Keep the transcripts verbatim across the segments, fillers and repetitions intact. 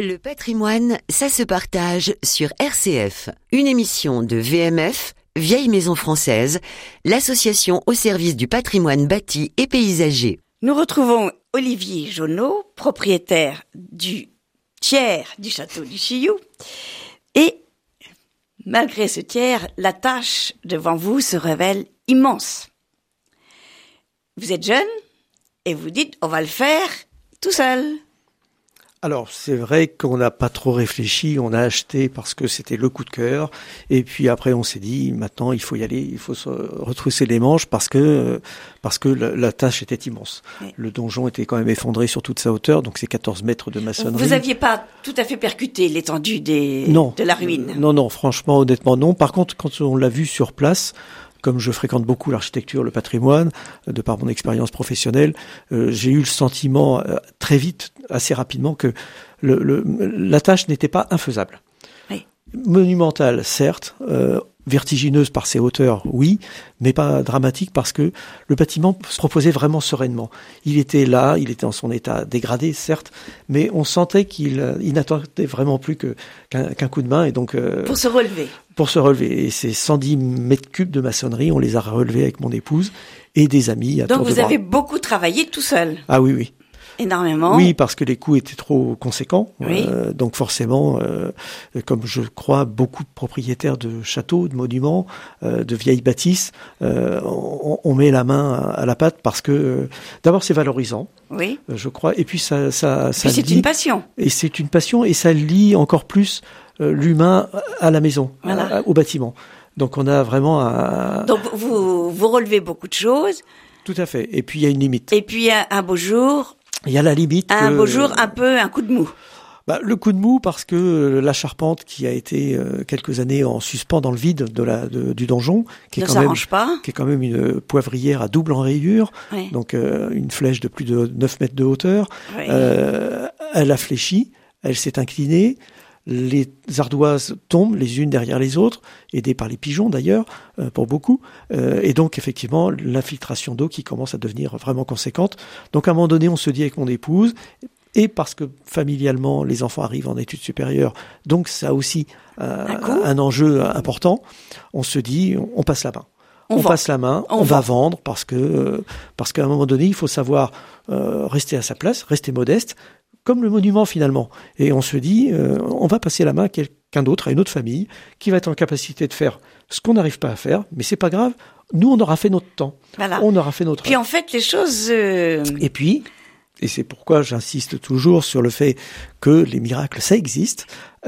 Le patrimoine, ça se partage sur R C F. Une émission de V M F, Vieille Maison Française, l'association au service du patrimoine bâti et paysager. Nous retrouvons Olivier Jonot, propriétaire du tiers du château du Chillou. Et malgré ce tiers, la tâche devant vous se révèle immense. Vous êtes jeune et vous dites on va le faire tout seul. Alors, c'est vrai qu'on n'a pas trop réfléchi, on a acheté parce que c'était le coup de cœur, et puis après on s'est dit, maintenant il faut y aller, il faut se retrousser les manches parce que parce que la, la tâche était immense. Oui. Le donjon était quand même effondré sur toute sa hauteur, donc c'est quatorze mètres de maçonnerie. Vous n'aviez pas tout à fait percuté l'étendue des, non, de la ruine? Non, non, franchement, honnêtement, non. Par contre, quand on l'a vu sur place, comme je fréquente beaucoup l'architecture, le patrimoine, de par mon expérience professionnelle, euh, j'ai eu le sentiment euh, très vite, assez rapidement, que le, le, la tâche n'était pas infaisable. Oui. Monumentale, certes, euh, vertigineuse par ses hauteurs, oui, mais pas dramatique parce que le bâtiment se proposait vraiment sereinement. Il était là, il était en son état dégradé, certes, mais on sentait qu'il il n'attendait vraiment plus que, qu'un, qu'un coup de main. Et donc, euh, pour se relever. Pour se relever. Et ces cent dix mètres cubes de maçonnerie, on les a relevés avec mon épouse et des amis à tour de bras. Donc vous avez beaucoup travaillé tout seul? Ah oui, oui. Énormément. Oui, parce que les coûts étaient trop conséquents. Oui. Euh, donc forcément, euh, comme je crois beaucoup de propriétaires de châteaux, de monuments, euh, de vieilles bâtisses, euh, on, on met la main à, à la pâte parce que euh, d'abord c'est valorisant. Oui. Euh, je crois. Et puis ça, ça, ça. Puis c'est lie, une passion. Et c'est une passion et ça lie encore plus euh, l'humain à la maison, voilà. à, à, au bâtiment. Donc on a vraiment un. Donc vous vous relevez beaucoup de choses. Tout à fait. Et puis il y a une limite. Et puis un, un beau jour. Il y a la limite. Un que, beau jour, un peu un coup de mou. Bah, le coup de mou parce que la charpente qui a été euh, quelques années en suspens dans le vide de la de, du donjon, qui est ne quand même pas. qui est quand même une poivrière à double enrayure, oui. donc euh, une flèche de plus de neuf mètres de hauteur. Oui. Euh, elle a fléchi, elle s'est inclinée. Les ardoises tombent les unes derrière les autres, aidées par les pigeons d'ailleurs, euh, pour beaucoup. Euh, et donc effectivement, l'infiltration d'eau qui commence à devenir vraiment conséquente. Donc à un moment donné, on se dit avec mon épouse, et parce que familialement, les enfants arrivent en études supérieures, donc ça a aussi euh, un, un enjeu important, on se dit, on, on passe la main. On, on passe la main, on, on va vendre parce que euh, parce qu'à un moment donné, il faut savoir euh, rester à sa place, rester modeste, comme le monument finalement. Et on se dit, euh, on va passer la main à quelqu'un d'autre, à une autre famille, qui va être en capacité de faire ce qu'on n'arrive pas à faire, mais c'est pas grave. Nous, on aura fait notre temps. Voilà. On aura fait notre. Puis en fait, les choses. Euh... Et puis, et c'est pourquoi j'insiste toujours sur le fait que les miracles, ça existe.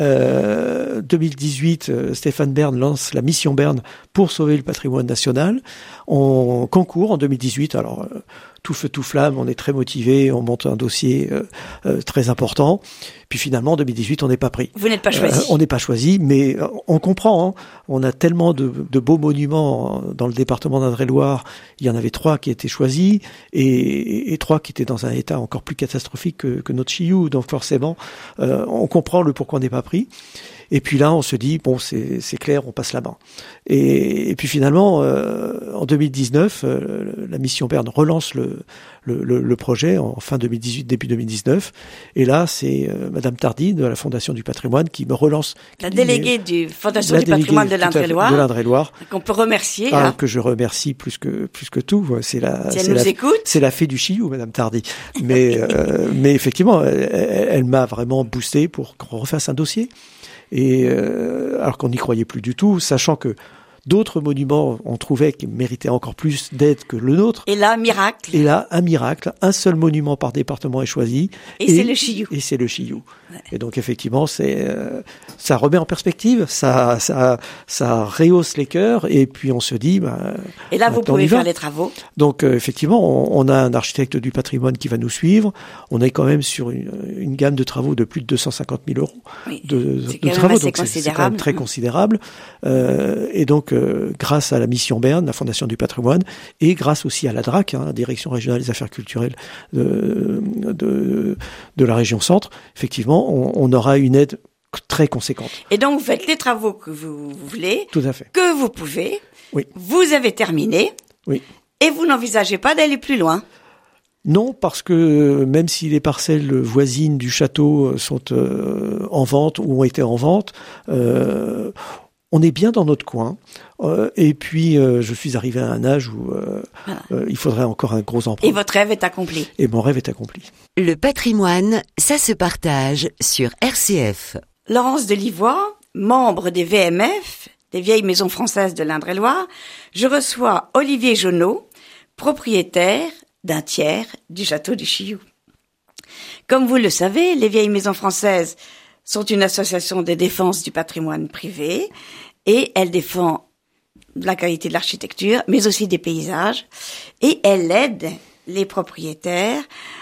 Euh, deux mille dix-huit, euh, Stéphane Bern lance la mission Bern pour sauver le patrimoine national. On concourt en deux mille dix-huit. Alors. Euh, tout feu, tout flamme, on est très motivé, on monte un dossier euh, euh, très important. Puis finalement, en deux mille dix-huit, on n'est pas pris. Vous n'êtes pas choisi. Euh, on n'est pas choisi, mais on comprend. Hein. On a tellement de, de beaux monuments dans le département d'Indre-et-Loire. Il y en avait trois qui étaient choisis et, et trois qui étaient dans un état encore plus catastrophique que, que notre Chillou. Donc forcément, euh, on comprend le pourquoi on n'est pas pris. Et puis là, on se dit, bon, c'est, c'est clair, on passe la main. Et, et puis finalement, euh, en deux mille dix-neuf, euh, la mission Bern relance le, le, le, le projet en fin deux mille dix-huit, début deux mille dix-neuf. Et là, c'est euh, Madame Tardy de la Fondation du Patrimoine qui me relance. La déléguée du Fondation du Patrimoine de l'Indre-et-Loire. De l'Indre-et-Loire. Qu'on peut remercier. Ah, là. Que je remercie plus que plus que tout. C'est la. Si elle c'est nous la, écoute. C'est la fée du Chillou, Madame Tardy. Mais euh, mais effectivement, elle, elle m'a vraiment boosté pour qu'on refasse un dossier. Et euh, alors qu'on n'y croyait plus du tout, sachant que d'autres monuments, on trouvait qu'ils méritaient encore plus d'aide que le nôtre. Et là, miracle. Et là, un miracle. Un seul monument par département est choisi. Et, et c'est le Chillou. Et c'est le Chillou. Ouais. Et donc, effectivement, c'est, euh, ça remet en perspective, ça, ça, ça rehausse les cœurs, et puis on se dit, bah, et là, vous pouvez faire les travaux. Donc, euh, effectivement, on, on a un architecte du patrimoine qui va nous suivre. On est quand même sur une, une gamme de travaux de plus de deux cent cinquante mille euros oui. de, c'est de travaux. Donc, c'est, c'est quand même très considérable. Euh, et donc, euh, grâce à la mission Bern, la Fondation du Patrimoine, et grâce aussi à la D R A C, hein, la Direction régionale des affaires culturelles de, de, de la région centre, effectivement, on, on aura une aide très conséquente. Et donc, vous faites les travaux que vous voulez. Tout à fait. Que vous pouvez. Oui. Vous avez terminé. Oui. Et vous n'envisagez pas d'aller plus loin. Non, parce que même si les parcelles voisines du château sont euh, en vente ou ont été en vente, euh, on est bien dans notre coin. Euh, et puis, euh, je suis arrivé à un âge où euh, voilà. euh, il faudrait encore un gros emprunt. Et votre rêve est accompli. Et mon rêve est accompli. Le patrimoine, ça se partage sur R C F. Laurence Delivois, membre des V M F, des Vieilles Maisons Françaises de l'Indre-et-Loire, je reçois Olivier Jonot, propriétaire d'un tiers du château du Chilloux. Comme vous le savez, les Vieilles Maisons Françaises sont une association de défense du patrimoine privé et elle défend la qualité de l'architecture, mais aussi des paysages, et elle aide les propriétaires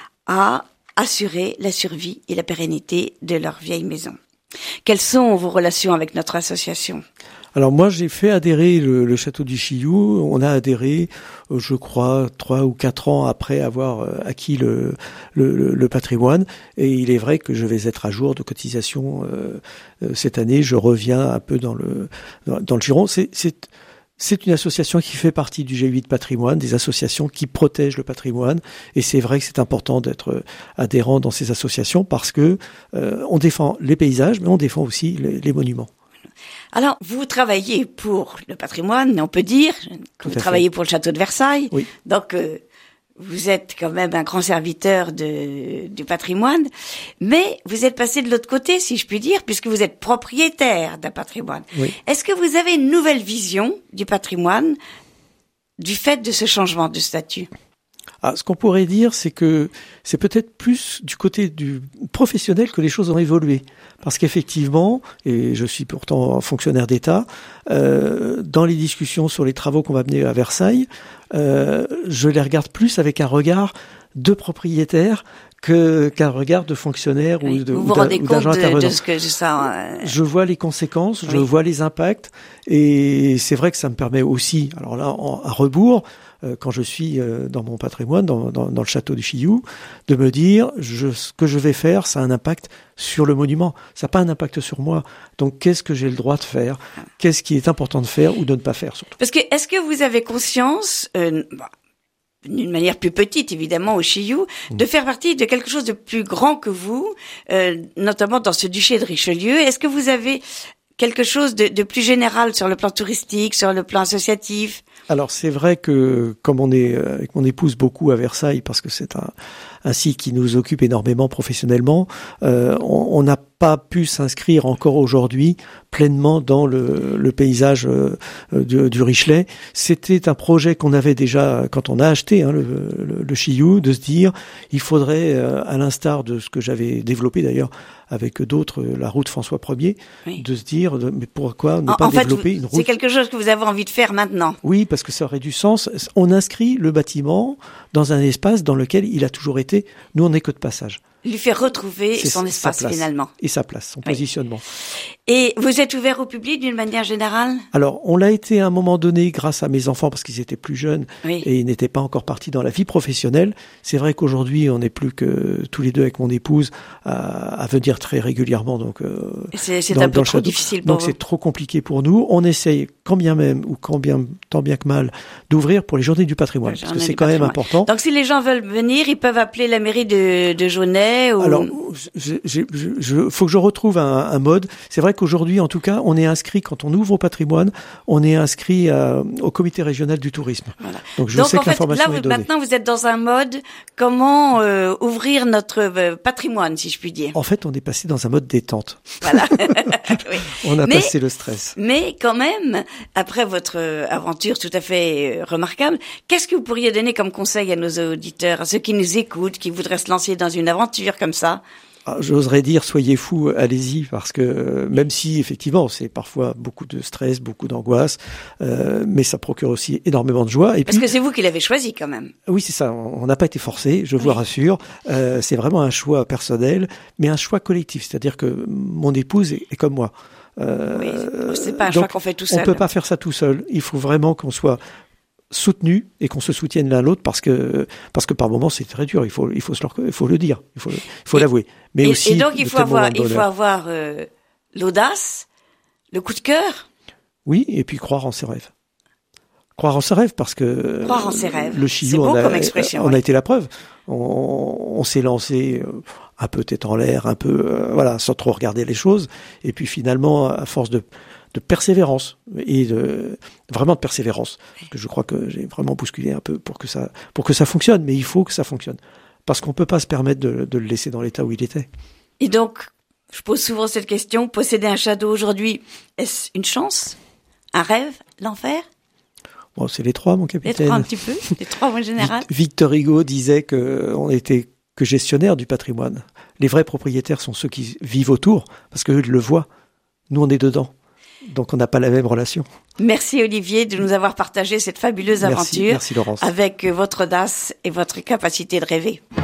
à assurer la survie et la pérennité de leurs vieilles maisons. Quelles sont vos relations avec notre association ? Alors moi, j'ai fait adhérer le, le château du Chilloux. On a adhéré, je crois, trois ou quatre ans après avoir acquis le, le, le patrimoine. Et il est vrai que je vais être à jour de cotisation euh, cette année. Je reviens un peu dans le dans le giron. C'est, c'est C'est une association qui fait partie du G huit Patrimoine, des associations qui protègent le patrimoine. Et c'est vrai que c'est important d'être adhérent dans ces associations parce que euh, on défend les paysages, mais on défend aussi les, les monuments. Alors, vous travaillez pour le patrimoine, on peut dire. Tout vous travaillez fait. pour le château de Versailles. Oui. Donc, euh, vous êtes quand même un grand serviteur de, du patrimoine. Mais vous êtes passé de l'autre côté, si je puis dire, puisque vous êtes propriétaire d'un patrimoine. Oui. Est-ce que vous avez une nouvelle vision du patrimoine du fait de ce changement de statut ? Ah, ce qu'on pourrait dire, c'est que c'est peut-être plus du côté du professionnel que les choses ont évolué. Parce qu'effectivement, et je suis pourtant fonctionnaire d'État, euh, dans les discussions sur les travaux qu'on va mener à Versailles, euh, je les regarde plus avec un regard de propriétaire que qu'un regard de fonctionnaire oui, ou de vous vous ou rendez ou compte d'agent de, de ce que ça. Euh... Je vois les conséquences, je oui. vois les impacts, et c'est vrai que ça me permet aussi, alors là, en, à rebours, euh, quand je suis euh, dans mon patrimoine, dans, dans, dans le château du Chilloux, de me dire, je, ce que je vais faire, ça a un impact sur le monument, ça n'a pas un impact sur moi. Donc, qu'est-ce que j'ai le droit de faire ? Qu'est-ce qui est important de faire ou de ne pas faire, surtout ? Parce que, est-ce que vous avez conscience, euh, bah, d'une manière plus petite, évidemment, au Chilloux, mmh. de faire partie de quelque chose de plus grand que vous, euh, notamment dans ce duché de Richelieu. Est-ce que vous avez quelque chose de, de plus général sur le plan touristique, sur le plan associatif ? Alors, c'est vrai que, comme on est avec mon épouse beaucoup à Versailles, parce que c'est un, un site qui nous occupe énormément professionnellement, euh, on n'a pas pu s'inscrire encore aujourd'hui pleinement dans le, le paysage euh, du, du Richelet. C'était un projet qu'on avait déjà quand on a acheté hein, le, le, le Chilloux, de se dire il faudrait, euh, à l'instar de ce que j'avais développé d'ailleurs avec d'autres, la route François Ier, oui. de se dire de, mais pourquoi ne en, pas en développer fait, une route ? C'est quelque chose que vous avez envie de faire maintenant. Oui, parce que ça aurait du sens. On inscrit le bâtiment dans un espace dans lequel il a toujours été. Nous, on n'est que de passage. Lui faire retrouver C'est son espace finalement. Et sa place, son oui. positionnement. Et vous êtes ouvert au public d'une manière générale ? Alors, on l'a été à un moment donné grâce à mes enfants parce qu'ils étaient plus jeunes oui. et ils n'étaient pas encore partis dans la vie professionnelle. C'est vrai qu'aujourd'hui, on n'est plus que tous les deux avec mon épouse à, à venir très régulièrement. Donc, euh, c'est, c'est dans, un peu dans trop château. difficile pour Donc, vous. c'est trop compliqué pour nous. On essaye, quand bien même ou quand bien, tant bien que mal, d'ouvrir pour les journées du patrimoine parce que c'est quand même important. Donc, si les gens veulent venir, ils peuvent appeler la mairie de, de Jaunet ou... Alors, je, je, je, je, faut que je retrouve un, un mode. C'est vrai qu'aujourd'hui, en tout cas, on est inscrit, quand on ouvre au patrimoine, on est inscrit euh, au comité régional du tourisme. Voilà. Donc, je Donc, sais en que fait, l'information là, vous, est donnée. maintenant, vous êtes dans un mode comment euh, ouvrir notre euh, patrimoine, si je puis dire. En fait, on est passé dans un mode détente. Voilà. oui. On a mais, passé le stress. Mais quand même, après votre aventure tout à fait remarquable, qu'est-ce que vous pourriez donner comme conseil à nos auditeurs, à ceux qui nous écoutent, qui voudraient se lancer dans une aventure comme ça ? Ah, j'oserais dire, soyez fous, allez-y, parce que euh, même si, effectivement, c'est parfois beaucoup de stress, beaucoup d'angoisse, euh, mais ça procure aussi énormément de joie. Et parce puis, que c'est vous qui l'avez choisi, quand même. Oui, c'est ça, on n'a pas été forcé, je vous oui. rassure. Euh, c'est vraiment un choix personnel, mais un choix collectif, c'est-à-dire que mon épouse est, est comme moi. Euh, oui, c'est pas un choix qu'on fait tout seul. On peut pas faire ça tout seul, il faut vraiment qu'on soit soutenu et qu'on se soutienne l'un l'autre parce que parce que par moments c'est très dur, il faut il faut se il faut le dire, il faut il faut et, l'avouer. Mais et, aussi et donc il faut avoir il faut avoir euh, l'audace, le coup de cœur. Oui, et puis croire en ses rêves. Croire en ses rêves parce que croire en ses rêves. Le Chilloux, c'est beau on a, comme expression, on oui. a été la preuve. On, on s'est lancé un peu tête en l'air, un peu, euh, voilà, sans trop regarder les choses. Et puis finalement, à force de, de persévérance et de vraiment de persévérance, parce que je crois que j'ai vraiment bousculé un peu pour que ça, pour que ça fonctionne. Mais il faut que ça fonctionne, parce qu'on peut pas se permettre de, de le laisser dans l'état où il était. Et donc, je pose souvent cette question, posséder un château aujourd'hui, est-ce une chance, un rêve, l'enfer? Bon, c'est les trois, mon capitaine. Les trois un petit peu, les trois en général. Victor Hugo disait que on était que gestionnaire du patrimoine. Les vrais propriétaires sont ceux qui vivent autour, parce qu'eux le voient. Nous, on est dedans. Donc, on n'a pas la même relation. Merci Olivier de nous avoir partagé cette fabuleuse merci, aventure merci Laurence. Avec votre audace et votre capacité de rêver.